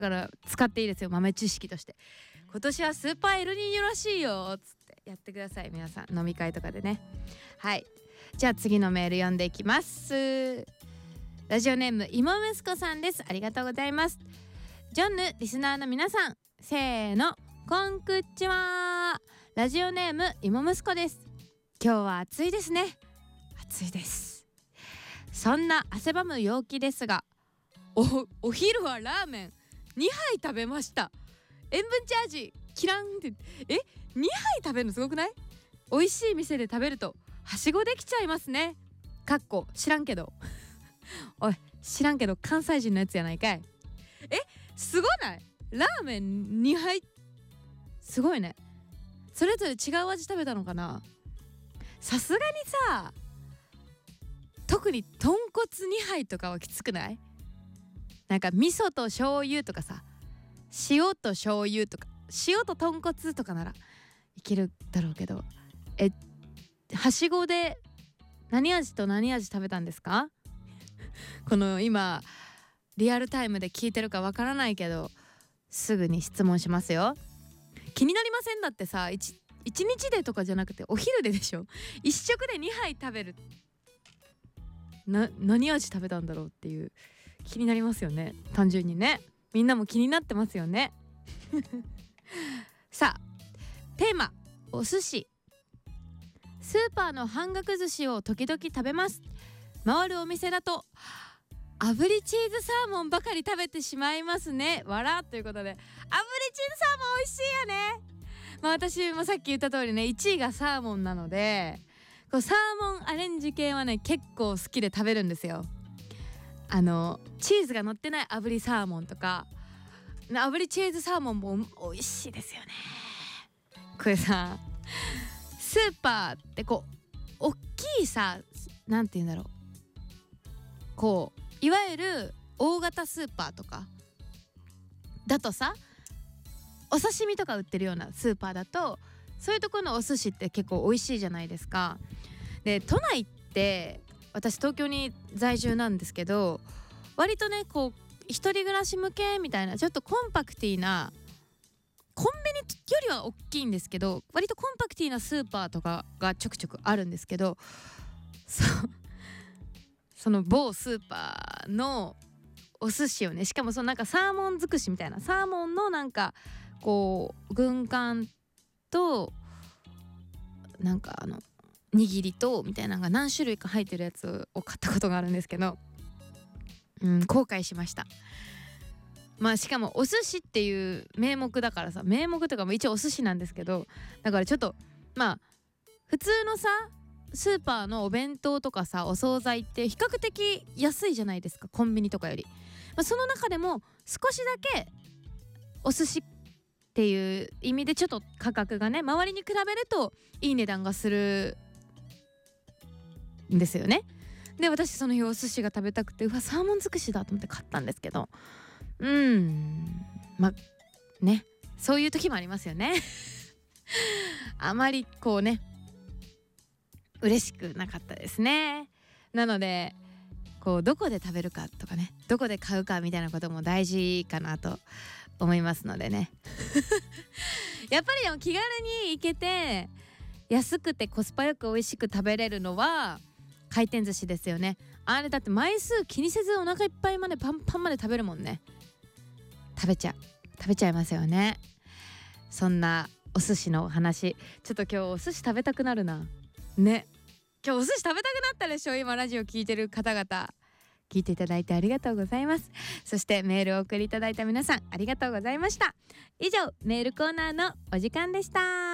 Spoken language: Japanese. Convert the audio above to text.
から使っていいですよ、豆知識として。今年はスーパーエルニーニョらしいよつってやってください皆さん、飲み会とかでね。はい、じゃあ次のメール読んでいきます。ラジオネームいもむすこさんです。ありがとうございます。ジョンヌリスナーの皆さん、せーのこんくっちは。ラジオネームいもむすこです。今日は暑いですね。暑いです。そんな汗ばむ陽気ですが、お昼はラーメン2杯食べました。塩分チャージキランって。2杯食べるのすごくない？美味しい店で食べるとはしごできちゃいますね。かっこ知らんけどおい知らんけど関西人のやつやないかい。すごない？ラーメン2杯すごいね。それぞれ違う味食べたのかな。さすがにさ、特に豚骨2杯とかはきつくない？なんか味噌と醤油とかさ、塩と醤油とか、塩と豚骨とかならいけるだろうけど、はしごで何味と何味食べたんですか？この今リアルタイムで聞いてるかわからないけど、すぐに質問しますよ。気になりません？だってさ、1日でとかじゃなくてお昼ででしょ。1食で2杯食べる、何味食べたんだろうっていう気になりますよね。単純にね、みんなも気になってますよねさあテーマ、お寿司。スーパーの半額寿司を時々食べます。回るお店だと炙りチーズサーモンばかり食べてしまいますね。わらということで、炙りチーズサーモン美味しいよね。私もさっき言った通りね、1位がサーモンなので、こうサーモンアレンジ系はね結構好きで食べるんですよ。チーズが乗ってない炙りサーモンとか、炙りチーズサーモンも美味しいですよね。これさ、スーパーってこう大きいさ、なんて言うんだろう、こういわゆる大型スーパーとかだとさ、お刺身とか売ってるようなスーパーだと、そういうところのお寿司って結構美味しいじゃないですか。で都内って、私東京に在住なんですけど、割とねこう一人暮らし向けみたいな、ちょっとコンパクティな、コンビニよりは大きいんですけど、割とコンパクティなスーパーとかがちょくちょくあるんですけど、その某スーパーのお寿司をね、しかもそのなんかサーモン尽くしみたいな、サーモンのなんかこう軍艦となんか握りとみたいなのが何種類か入ってるやつを買ったことがあるんですけど、後悔しました。しかもお寿司っていう名目だからさ、名目とかも一応お寿司なんですけど、だからちょっと普通のさスーパーのお弁当とかさ、お惣菜って比較的安いじゃないですか、コンビニとかより。その中でも少しだけお寿司っていう意味でちょっと価格がね、周りに比べるといい値段がするんですよね。で私その日お寿司が食べたくて、サーモン尽くしだと思って買ったんですけど、ね、そういう時もありますよねあまりこうね嬉しくなかったですね。なのでこうどこで食べるかとかね、どこで買うかみたいなことも大事かなと思いますのでねやっぱりでも気軽に行けて安くてコスパよく美味しく食べれるのは回転寿司ですよね。あれだって枚数気にせずお腹いっぱいまでパンパンまで食べるもんね。食べちゃいますよね。そんなお寿司のお話、ちょっと今日お寿司食べたくなるなね。今日お寿司食べたくなったでしょ。今ラジオ聞いてる方々、聞いていただいてありがとうございます。そしてメールを送りいただいた皆さんありがとうございました。以上メールコーナーのお時間でした。